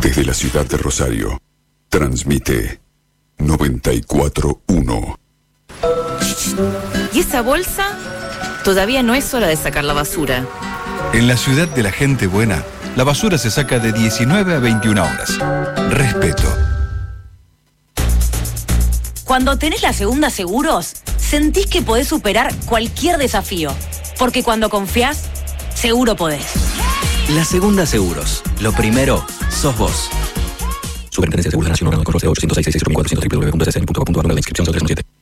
Desde la ciudad de Rosario, transmite 94.1. ¿Y esa bolsa? Todavía no es hora de sacar la basura. En la ciudad de la gente buena, la basura se saca de 19 a 21 horas. Respeto. Cuando tenés la Segunda Seguros, sentís que podés superar cualquier desafío. Porque cuando confiás, seguro podés. La Segunda Seguros. Lo primero, sos vos. Superintendencia de Seguros de la Nación, Control 0806 664 www.ssn.gov.ar. La inscripción 0317.